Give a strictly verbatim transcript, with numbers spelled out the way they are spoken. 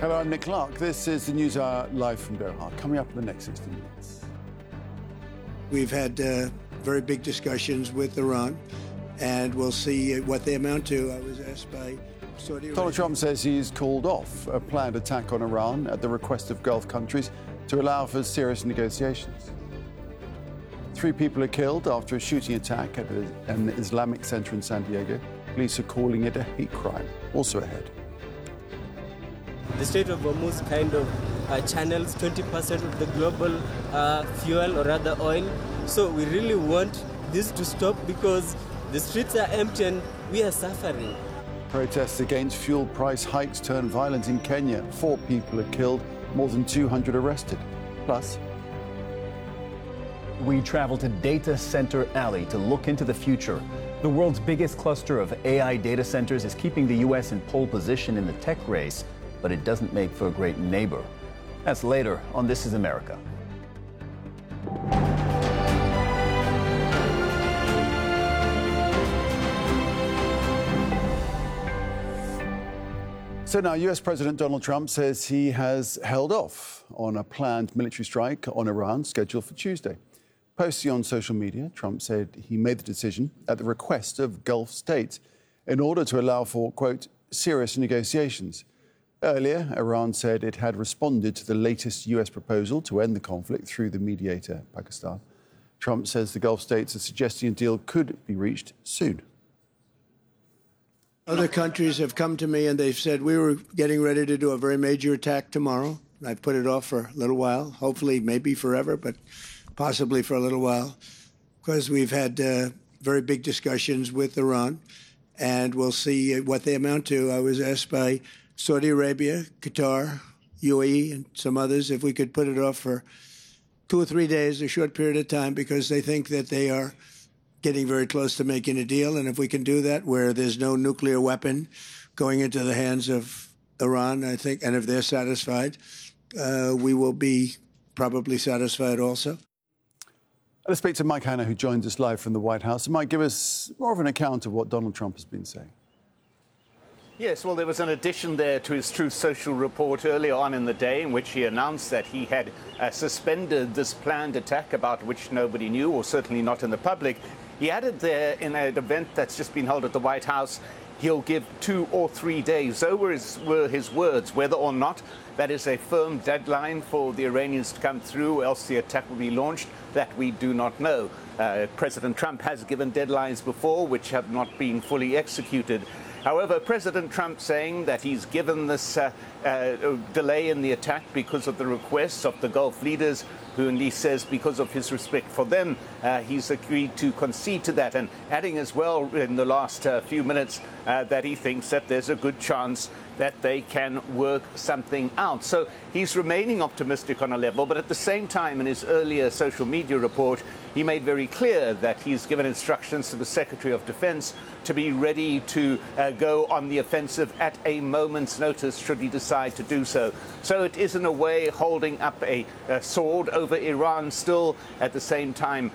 Hello, I'm Nick Clark. This is the News Hour live from Doha. Coming up in the next sixty minutes. We've had uh, very big discussions with Iran, and we'll see what they amount to. I was asked by Saudi Arabia. Donald Trump says he's called off a planned attack on Iran at the request of Gulf countries to allow for serious negotiations. Three people are killed after a shooting attack at an Islamic center in San Diego. Police are calling it a hate crime. Also ahead. The Strait of Hormuz kind of uh, channels twenty percent of the global uh, fuel, or rather oil. So we really want this to stop because the streets are empty and we are suffering. Protests against fuel price hikes turn violent in Kenya. Four people are killed, more than two hundred arrested. Plus, we travel to Data Center Alley to look into the future. The world's biggest cluster of A I data centers is keeping the U S in pole position in the tech race, but it doesn't make for a great neighbor. That's later on This Is America. So now U S President Donald Trump says he has held off on a planned military strike on Iran scheduled for Tuesday. Posting on social media, Trump said he made the decision at the request of Gulf states in order to allow for, quote, serious negotiations. Earlier, Iran said it had responded to the latest U S proposal to end the conflict through the mediator, Pakistan. Trump says the Gulf states are suggesting a deal could be reached soon. Other countries have come to me and they've said we were getting ready to do a very major attack tomorrow. I've put it off for a little while, hopefully maybe forever, but possibly for a little while, because we've had uh, very big discussions with Iran, and we'll see what they amount to. I was asked by Saudi Arabia, Qatar, U A E, and some others if we could put it off for two or three days, a short period of time, because they think that they are getting very close to making a deal. And if we can do that where there's no nuclear weapon going into the hands of Iran, I think, and if they're satisfied, uh, we will be probably satisfied also. Let's speak to Mike Hanna, who joins us live from the White House. Mike, give us more of an account of what Donald Trump has been saying. Yes, well, there was an addition there to his Truth Social report earlier on in the day in which he announced that he had uh, suspended this planned attack about which nobody knew, or certainly not in the public. He added there in an event that's just been held at the White House, he'll give two or three days. So were his, were his words. Whether or not that is a firm deadline for the Iranians to come through, or else the attack will be launched, that we do not know. Uh, President Trump has given deadlines before which have not been fully executed. However, President Trump saying that he's given this uh, uh, delay in the attack because of the requests of the Gulf leaders, who and he says because of his respect for them, uh, he's agreed to concede to that, and adding as well in the last uh, few minutes uh, that he thinks that there's a good chance that they can work something out. So he's remaining optimistic on a level, but at the same time, in his earlier social media report, he made very clear that he's given instructions to the Secretary of Defense to be ready to uh, go on the offensive at a moment's notice should he decide to do so. So it is in a way holding up a, a sword over Iran still, at the same time